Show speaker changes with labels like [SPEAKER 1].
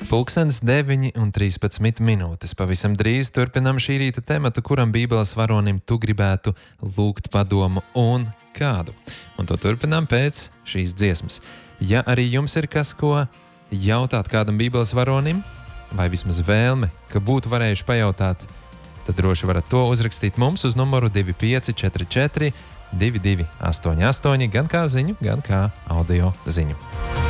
[SPEAKER 1] Pulkstens 9:13 minūtes. Pavisam drīz turpinām šī rīta tematu, kuram Bībeles varonim tu gribētu lūgt padomu un kādu. Un to turpinām pēc šīs dziesmas. Ja arī jums ir kas, ko jautāt kādam Bībeles varonim, vai vismaz vēlme, ka būtu varējuši pajautāt, tad droši varat to uzrakstīt mums uz numuru 2544 2288, gan kā ziņu, gan kā audio ziņu.